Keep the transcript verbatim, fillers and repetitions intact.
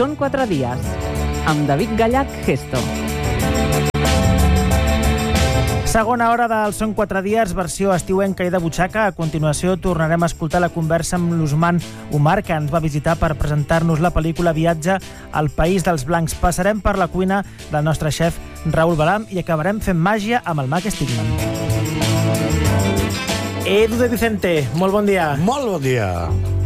Són quatre dies, amb David Gallach Gesto. Segona hora del Són quatre dies, versió estiuenca i de butxaca. A continuació tornarem a escoltar la conversa amb l'Usman Umar, que ens va visitar per presentar-nos la pel·lícula Viatge al País dels Blancs. Passarem per la cuina del nostre xef Raül Balam i acabarem fent màgia amb el Mac Stigman. Edu de Vicente, molt bon dia. Molt bon dia.